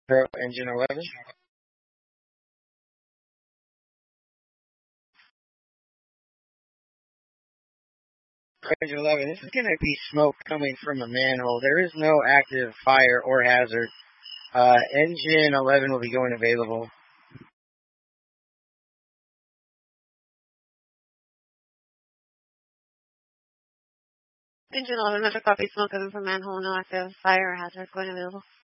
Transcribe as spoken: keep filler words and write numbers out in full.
Pro engine eleven. Engine eleven. This is going to be smoke coming from a manhole. There is no active fire or hazard. Uh, engine eleven will be going available. Engine eleven, Metro copy, smoke coming from manhole, no active fire or hazard, going available.